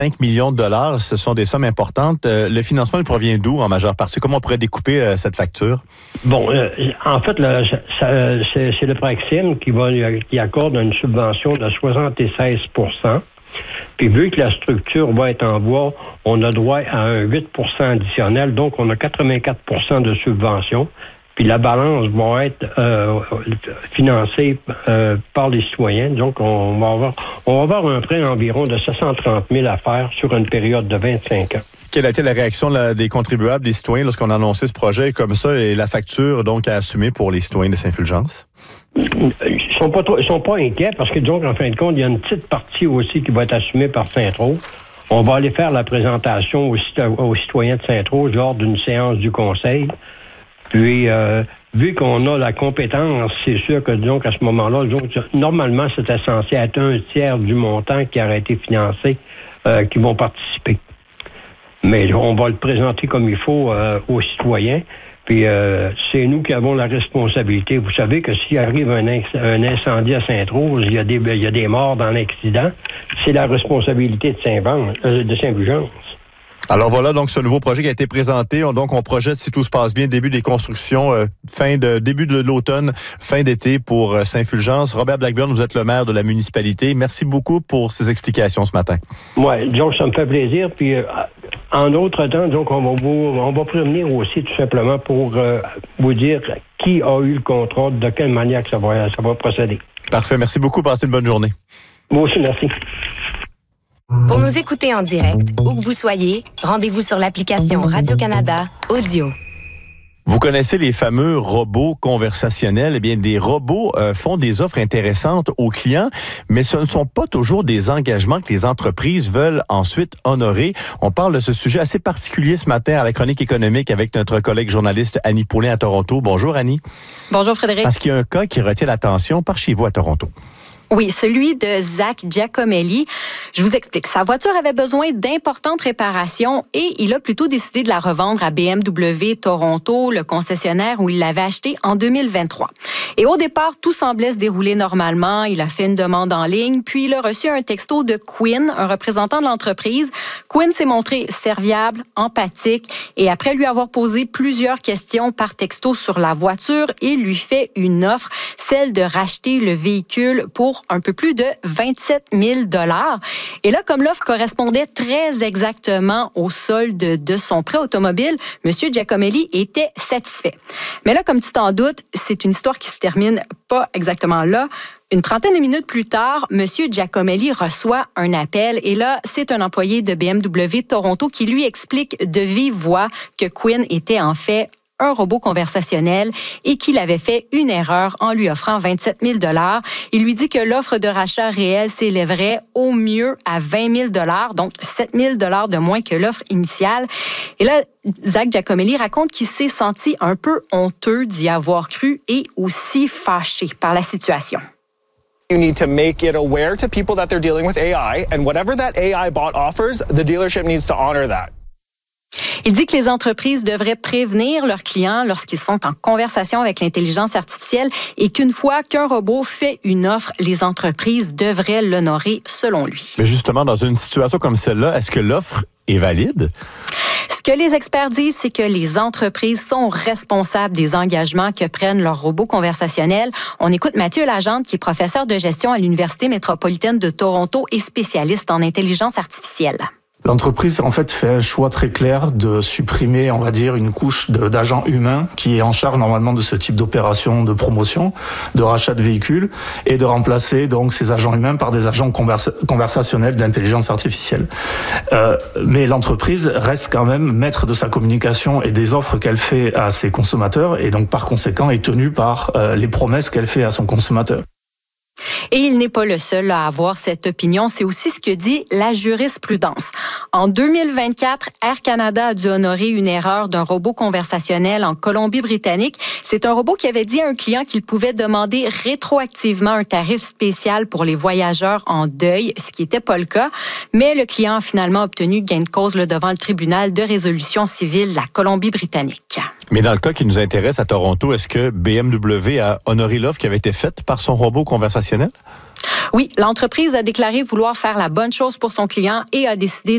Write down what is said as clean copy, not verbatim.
5 millions de dollars, ce sont des sommes importantes. Le financement il provient d'où en majeure partie? Comment on pourrait découper cette facture? Bon, en fait, c'est le Praxim qui accorde une subvention de 76 %. Puis vu que la structure va être en bois, on a droit à un 8 % additionnel, donc on a 84 % de subvention. Puis la balance va être financée par les citoyens. Donc, on va avoir un prêt environ de 730 000 à faire sur une période de 25 ans. Quelle a été la réaction des contribuables, des citoyens, lorsqu'on a annoncé ce projet comme ça et la facture donc à assumer pour les citoyens de Saint-Fulgence? Ils sont pas inquiets parce que donc, en fin de compte, il y a une petite partie aussi qui va être assumée par Sainte-Rose. On va aller faire la présentation aux citoyens de Sainte-Rose lors d'une séance du conseil. Puis, vu qu'on a la compétence, c'est sûr que, donc, à ce moment-là, donc, normalement, c'était censé être un tiers du montant qui aurait été financé, qui vont participer. Mais on va le présenter comme il faut aux citoyens. Puis, c'est nous qui avons la responsabilité. Vous savez que s'il arrive un incendie à Sainte-Rose, il y a des morts dans l'accident, c'est la responsabilité de Saint-Fulgence. Alors voilà donc ce nouveau projet qui a été présenté. Donc on projette, si tout se passe bien, début des constructions, début de l'automne, fin d'été pour Saint-Fulgence. Robert Blackburn, vous êtes le maire de la municipalité. Merci beaucoup pour ces explications ce matin. Oui, donc ça me fait plaisir. Puis en autre temps, donc on va prévenir aussi tout simplement pour vous dire qui a eu le contrat, de quelle manière que ça va procéder. Parfait, merci beaucoup. Passez une bonne journée. Moi aussi, merci. Pour nous écouter en direct, où que vous soyez, rendez-vous sur l'application Radio-Canada Audio. Vous connaissez les fameux robots conversationnels? Eh bien, des robots font des offres intéressantes aux clients, mais ce ne sont pas toujours des engagements que les entreprises veulent ensuite honorer. On parle de ce sujet assez particulier ce matin à la chronique économique avec notre collègue journaliste Annie Poulin à Toronto. Bonjour Annie. Bonjour Frédéric. Parce qu'il y a un cas qui retient l'attention par chez vous à Toronto. Oui, celui de Zach Giacomelli. Je vous explique. Sa voiture avait besoin d'importantes réparations et il a plutôt décidé de la revendre à BMW Toronto, le concessionnaire où il l'avait acheté en 2023. Et au départ, tout semblait se dérouler normalement. Il a fait une demande en ligne, puis il a reçu un texto de Quinn, un représentant de l'entreprise. Quinn s'est montré serviable, empathique et après lui avoir posé plusieurs questions par texto sur la voiture, il lui fait une offre, celle de racheter le véhicule pour un peu plus de 27 000 $. Et là, comme l'offre correspondait très exactement au solde de son prêt automobile, M. Giacomelli était satisfait. Mais là, comme tu t'en doutes, c'est une histoire qui se termine pas exactement là. Une trentaine de minutes plus tard, M. Giacomelli reçoit un appel et là, c'est un employé de BMW Toronto qui lui explique de vive voix que Quinn était en fait un robot conversationnel et qu'il avait fait une erreur en lui offrant 27 000 $. Il lui dit que l'offre de rachat réelle s'élèverait au mieux à 20 000 $, donc 7 000 $ de moins que l'offre initiale. Et là, Zach Giacomelli raconte qu'il s'est senti un peu honteux d'y avoir cru et aussi fâché par la situation. You need to make it aware to people that they're dealing with AI, and whatever that AI bot offers, the dealership needs to honor that. Il dit que les entreprises devraient prévenir leurs clients lorsqu'ils sont en conversation avec l'intelligence artificielle et qu'une fois qu'un robot fait une offre, les entreprises devraient l'honorer selon lui. Mais justement, dans une situation comme celle-là, est-ce que l'offre est valide? Ce que les experts disent, c'est que les entreprises sont responsables des engagements que prennent leurs robots conversationnels. On écoute Mathieu Lagente, qui est professeur de gestion à l'Université métropolitaine de Toronto et spécialiste en intelligence artificielle. L'entreprise, en fait, fait un choix très clair de supprimer, on va dire, une couche d'agents humains qui est en charge normalement de ce type d'opération de promotion, de rachat de véhicules, et de remplacer donc ces agents humains par des agents conversationnels d'intelligence artificielle. Mais l'entreprise reste quand même maître de sa communication et des offres qu'elle fait à ses consommateurs, et donc par conséquent est tenue par les promesses qu'elle fait à son consommateur. Et il n'est pas le seul à avoir cette opinion. C'est aussi ce que dit la jurisprudence. En 2024, Air Canada a dû honorer une erreur d'un robot conversationnel en Colombie-Britannique. C'est un robot qui avait dit à un client qu'il pouvait demander rétroactivement un tarif spécial pour les voyageurs en deuil, ce qui n'était pas le cas. Mais le client a finalement obtenu gain de cause devant le tribunal de résolution civile de la Colombie-Britannique. Mais dans le cas qui nous intéresse à Toronto, est-ce que BMW a honoré l'offre qui avait été faite par son robot conversationnel? Oui, l'entreprise a déclaré vouloir faire la bonne chose pour son client et a décidé